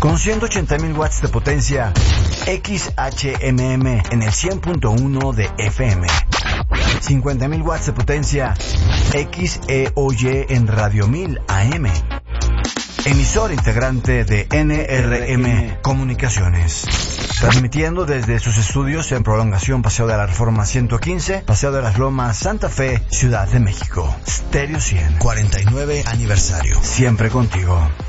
con 180,000 watts de potencia, XHMM en el 100.1 de FM, 50,000 watts de potencia, XEOY en Radio 1000 AM, emisor integrante de NRM Comunicaciones, transmitiendo desde sus estudios en Prolongación Paseo de la Reforma 115, Paseo de las Lomas, Santa Fe, Ciudad de México. Stereo 100, 49 aniversario. Siempre contigo.